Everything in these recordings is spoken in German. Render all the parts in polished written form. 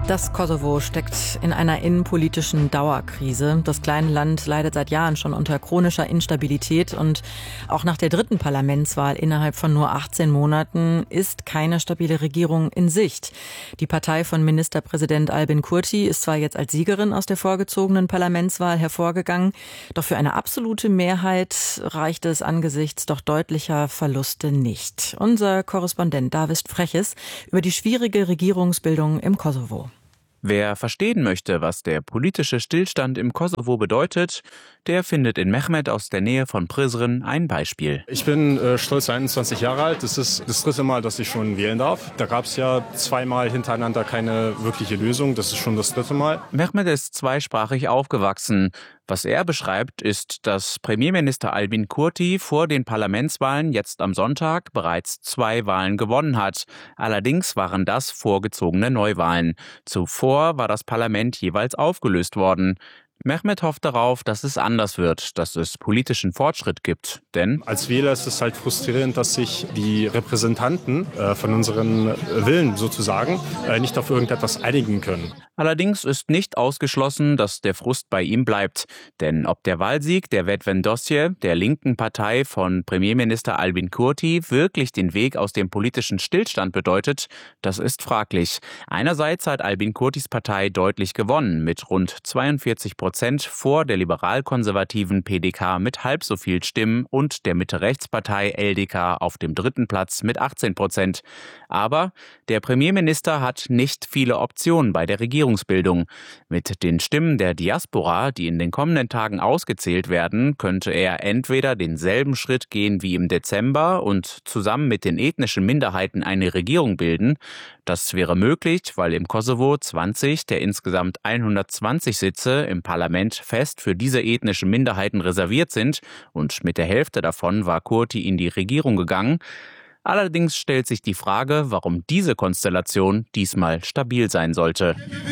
Das Kosovo steckt in einer innenpolitischen Dauerkrise. Das kleine Land leidet seit Jahren schon unter chronischer Instabilität und auch nach der dritten Parlamentswahl innerhalb von nur 18 Monaten ist keine stabile Regierung in Sicht. Die Partei von Ministerpräsident Albin Kurti ist zwar jetzt als Siegerin aus der vorgezogenen Parlamentswahl hervorgegangen, doch für eine absolute Mehrheit reicht es angesichts doch deutlicher Verluste nicht. Unser Korrespondent David Freches über die schwierige Regierungsbildung im Kosovo. Wer verstehen möchte, was der politische Stillstand im Kosovo bedeutet, der findet in Mehmet aus der Nähe von Prizren ein Beispiel. Ich bin stolz 21 Jahre alt. Das ist das dritte Mal, dass ich schon wählen darf. Da gab es ja zweimal hintereinander keine wirkliche Lösung. Das ist schon das dritte Mal. Mehmet ist zweisprachig aufgewachsen. Was er beschreibt, ist, dass Premierminister Albin Kurti vor den Parlamentswahlen jetzt am Sonntag bereits 2 Wahlen gewonnen hat. Allerdings waren das vorgezogene Neuwahlen. Zuvor war das Parlament jeweils aufgelöst worden. Mehmet hofft darauf, dass es anders wird, dass es politischen Fortschritt gibt. Denn als Wähler ist es halt frustrierend, dass sich die Repräsentanten von unseren Willen sozusagen nicht auf irgendetwas einigen können. Allerdings ist nicht ausgeschlossen, dass der Frust bei ihm bleibt. Denn ob der Wahlsieg der Vetëvendosje, der linken Partei von Premierminister Albin Kurti, wirklich den Weg aus dem politischen Stillstand bedeutet, das ist fraglich. Einerseits hat Albin Kurtis Partei deutlich gewonnen, mit rund 42% vor der liberal-konservativen PDK mit halb so viel Stimmen und der Mitte-Rechts-Partei LDK auf dem dritten Platz mit 18%. Aber der Premierminister hat nicht viele Optionen bei der Regierungsbildung. Mit den Stimmen der Diaspora, die in den kommenden Tagen ausgezählt werden, könnte er entweder denselben Schritt gehen wie im Dezember und zusammen mit den ethnischen Minderheiten eine Regierung bilden. Das wäre möglich, weil im Kosovo 20 der insgesamt 120 Sitze im Parlament fest für diese ethnischen Minderheiten reserviert sind und mit der Hälfte davon war Kurti in die Regierung gegangen. Allerdings stellt sich die Frage, warum diese Konstellation diesmal stabil sein sollte.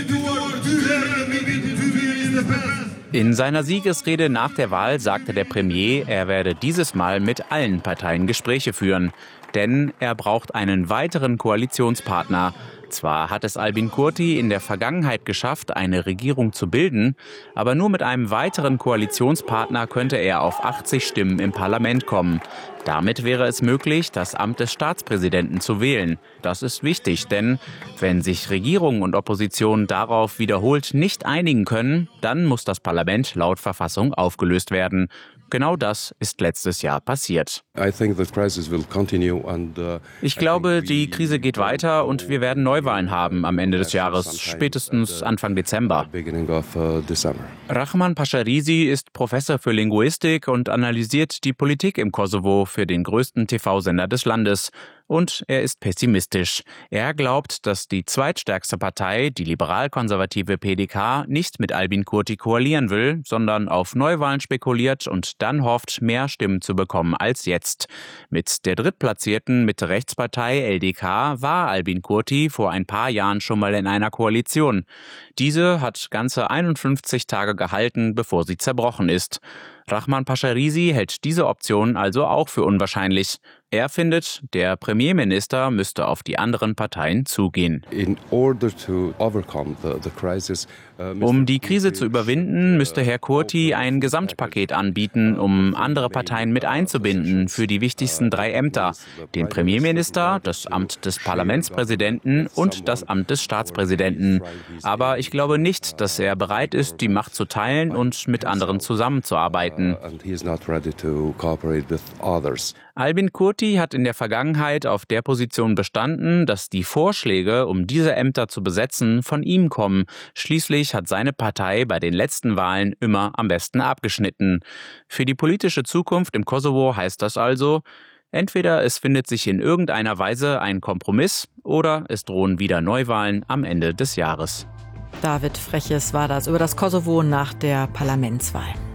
In seiner Siegesrede nach der Wahl sagte der Premier, er werde dieses Mal mit allen Parteien Gespräche führen. Denn er braucht einen weiteren Koalitionspartner. Zwar hat es Albin Kurti in der Vergangenheit geschafft, eine Regierung zu bilden, aber nur mit einem weiteren Koalitionspartner könnte er auf 80 Stimmen im Parlament kommen. Damit wäre es möglich, das Amt des Staatspräsidenten zu wählen. Das ist wichtig, denn wenn sich Regierung und Opposition darauf wiederholt nicht einigen können, dann muss das Parlament laut Verfassung aufgelöst werden. Genau das ist letztes Jahr passiert. Ich glaube, die Krise geht weiter und wir werden Neuwahlen haben am Ende des Jahres, spätestens Anfang Dezember. Rahman Pasharisi ist Professor für Linguistik und analysiert die Politik im Kosovo für den größten TV-Sender des Landes. Und er ist pessimistisch. Er glaubt, dass die zweitstärkste Partei, die liberal-konservative PDK, nicht mit Albin Kurti koalieren will, sondern auf Neuwahlen spekuliert und dann hofft, mehr Stimmen zu bekommen als jetzt. Mit der drittplatzierten Mitte-Rechts-Partei LDK war Albin Kurti vor ein paar Jahren schon mal in einer Koalition. Diese hat ganze 51 Tage gehalten, bevor sie zerbrochen ist. Rahman Pasharisi hält diese Option also auch für unwahrscheinlich. Er findet, der Premierminister müsste auf die anderen Parteien zugehen. Um die Krise zu überwinden, müsste Herr Kurti ein Gesamtpaket anbieten, um andere Parteien mit einzubinden für die wichtigsten 3 Ämter. Den Premierminister, das Amt des Parlamentspräsidenten und das Amt des Staatspräsidenten. Aber ich glaube nicht, dass er bereit ist, die Macht zu teilen und mit anderen zusammenzuarbeiten. Albin Kurti hat in der Vergangenheit auf der Position bestanden, dass die Vorschläge, um diese Ämter zu besetzen, von ihm kommen. Schließlich hat seine Partei bei den letzten Wahlen immer am besten abgeschnitten. Für die politische Zukunft im Kosovo heißt das also, entweder es findet sich in irgendeiner Weise ein Kompromiss oder es drohen wieder Neuwahlen am Ende des Jahres. David Freches war das über das Kosovo nach der Parlamentswahl.